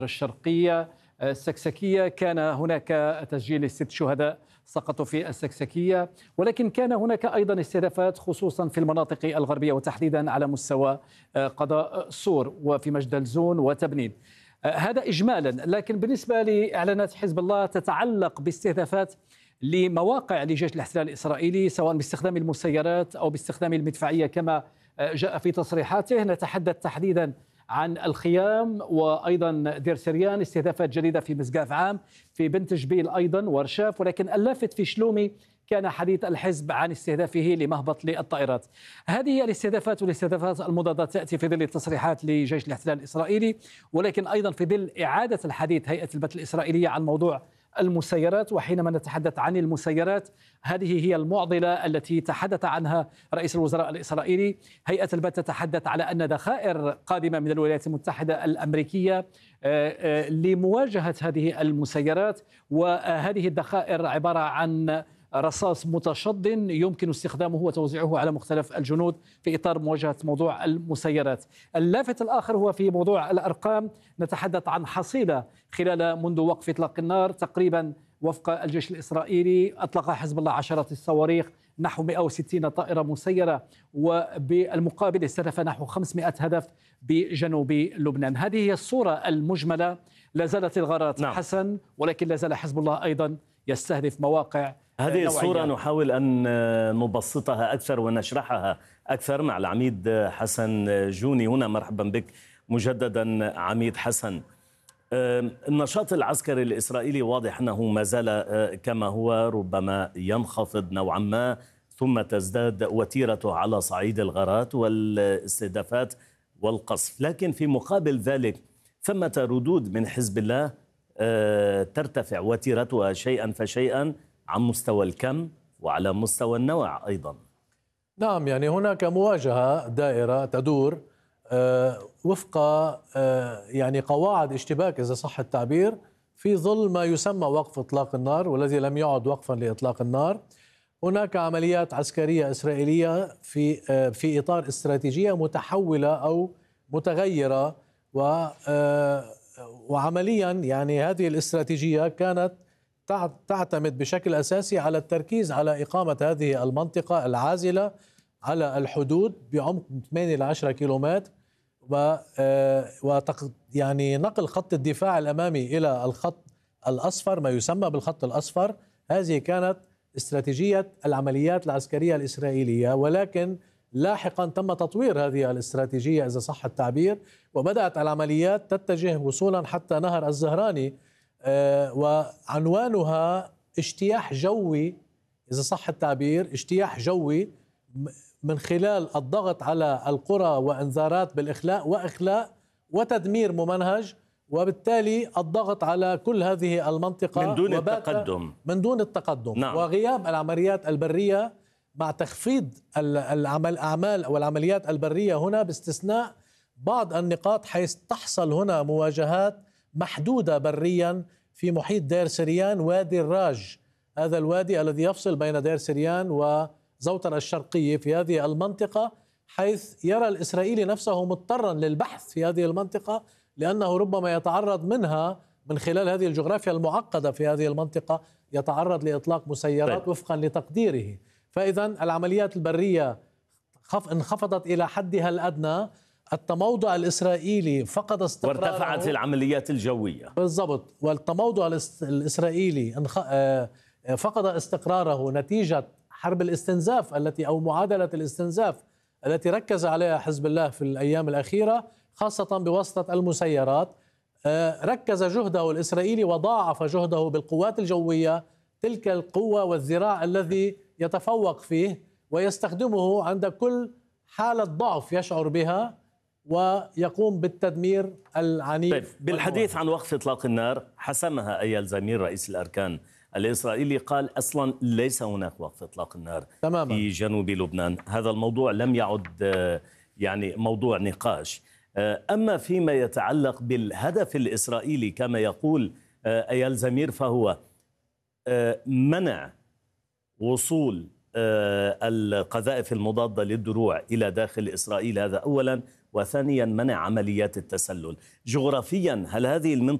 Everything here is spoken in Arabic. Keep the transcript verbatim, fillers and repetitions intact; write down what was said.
الشرقية السكسكية كان هناك تسجيل ست شهداء سقطوا في السكسكية، ولكن كان هناك أيضا استهدافات خصوصا في المناطق الغربية وتحديدا على مستوى قضاء صور وفي مجدل زون وتبنيد. هذا إجمالا، لكن بالنسبة لإعلانات حزب الله تتعلق باستهدافات لمواقع لجيش الاحتلال الإسرائيلي سواء باستخدام المسيرات أو باستخدام المدفعية كما جاء في تصريحاته. نتحدث تحديدا عن الخيام وأيضا دير سريان، استهدافات جديدة في مسقاف عام، في بنت جبيل أيضا ورشاف، ولكن اللافت في شلومي كان حديث الحزب عن استهدافه لمهبط للطائرات. هذه الاستهدافات والاستهدافات المضادة تأتي في ظل التصريحات لجيش الاحتلال الإسرائيلي، ولكن أيضا في ظل إعادة الحديث هيئة البث الإسرائيلية عن موضوع المسيرات. وحينما نتحدث عن المسيرات، هذه هي المعضلة التي تحدث عنها رئيس الوزراء الإسرائيلي. هيئة البث تتحدث على أن ذخائر قادمة من الولايات المتحدة الأمريكية لمواجهة هذه المسيرات، وهذه الذخائر عبارة عن رصاص متشظ يمكن استخدامه وتوزيعه على مختلف الجنود في إطار مواجهة موضوع المسيرات. اللافت الآخر هو في موضوع الأرقام. نتحدث عن حصيلة خلال منذ وقف إطلاق النار تقريبا وفق الجيش الإسرائيلي أطلق حزب الله عشرات الصواريخ نحو مئة وستين طائرة مسيرة، وبالمقابل استهدف نحو خمسمئة هدف بجنوب لبنان. هذه هي الصورة المجملة. لا زالت الغارات نعم. حسن، ولكن لا زال حزب الله أيضا يستهدف مواقع. هذه الصورة نحاول أن نبسطها أكثر ونشرحها أكثر مع العميد حسن جوني. هنا مرحبا بك مجددا عميد حسن. النشاط العسكري الإسرائيلي واضح أنه ما زال كما هو، ربما ينخفض نوعا ما ثم تزداد وتيرته على صعيد الغارات والاستهدافات والقصف، لكن في مقابل ذلك ثمة ردود من حزب الله ترتفع وتيرتها شيئا فشيئا عن مستوى الكم وعلى مستوى النوع أيضا. نعم، يعني هناك مواجهة دائرة تدور وفق يعني قواعد اشتباك إذا صح التعبير في ظل ما يسمى وقف إطلاق النار، والذي لم يعد وقفا لإطلاق النار. هناك عمليات عسكرية إسرائيلية في في إطار استراتيجية متحولة أو متغيرة، و وعمليا يعني هذه الاستراتيجية كانت تعتمد بشكل أساسي على التركيز على إقامة هذه المنطقة العازلة على الحدود بعمق ثمانية إلى عشرة كيلومتر، و يعني نقل خط الدفاع الأمامي إلى الخط الأصفر، ما يسمى بالخط الأصفر. هذه كانت استراتيجية العمليات العسكرية الإسرائيلية، ولكن لاحقا تم تطوير هذه الاستراتيجية إذا صح التعبير، وبدأت العمليات تتجه وصولا حتى نهر الزهراني، وعنوانها اجتياح جوي إذا صح التعبير، اجتياح جوي من خلال الضغط على القرى وإنذارات بالإخلاء وإخلاء وتدمير ممنهج، وبالتالي الضغط على كل هذه المنطقة من دون التقدم من دون التقدم نعم. وغياب العمليات البرية مع تخفيض العمل الأعمال والعمليات البرية هنا باستثناء بعض النقاط، حيث تحصل هنا مواجهات محدودة بريا في محيط دير سريان وادي الراج، هذا الوادي الذي يفصل بين دير سريان وزوتر الشرقية في هذه المنطقة، حيث يرى الإسرائيلي نفسه مضطرا للبحث في هذه المنطقة، لأنه ربما يتعرض منها من خلال هذه الجغرافيا المعقدة في هذه المنطقة يتعرض لإطلاق مسيرات طيب. وفقا لتقديره. فإذا العمليات البرية انخفضت إلى حدها الأدنى. التموضع الإسرائيلي فقد استقراره، وارتفعت العمليات الجوية بالضبط، والتموضع الإسرائيلي فقد استقراره نتيجة حرب الاستنزاف التي أو معادلة الاستنزاف التي ركز عليها حزب الله في الأيام الأخيرة، خاصة بواسطة المسيرات. ركز جهده الإسرائيلي وضاعف جهده بالقوات الجوية، تلك القوة والذراع الذي يتفوق فيه ويستخدمه عند كل حالة ضعف يشعر بها، ويقوم بالتدمير العنيف. طيب، بالحديث عن وقف إطلاق النار، حسمها أيال زمير رئيس الأركان الإسرائيلي، قال أصلا ليس هناك وقف إطلاق النار تماما في جنوب لبنان. هذا الموضوع لم يعد يعني موضوع نقاش. أما فيما يتعلق بالهدف الإسرائيلي كما يقول أيال زمير، فهو منع وصول القذائف المضادة للدروع إلى داخل إسرائيل، هذا أولا، وثانيا منع عمليات التسلل. جغرافيا هل هذه المنطقة